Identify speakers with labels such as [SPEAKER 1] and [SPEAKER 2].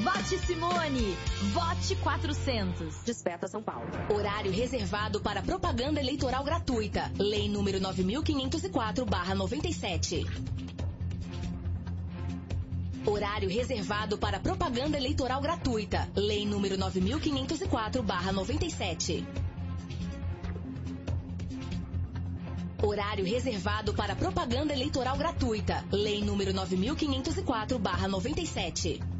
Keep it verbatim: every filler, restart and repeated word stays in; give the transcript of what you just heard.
[SPEAKER 1] Vote Simone. Vote quatrocentos.
[SPEAKER 2] Desperta São Paulo.
[SPEAKER 3] Horário reservado para propaganda eleitoral gratuita. Lei número nove mil quinhentos e quatro barra noventa e sete. Horário reservado para propaganda eleitoral gratuita. Lei número nove mil quinhentos e quatro barra noventa e sete. Horário reservado para propaganda eleitoral gratuita. Lei número nove mil quinhentos e quatro barra noventa e sete.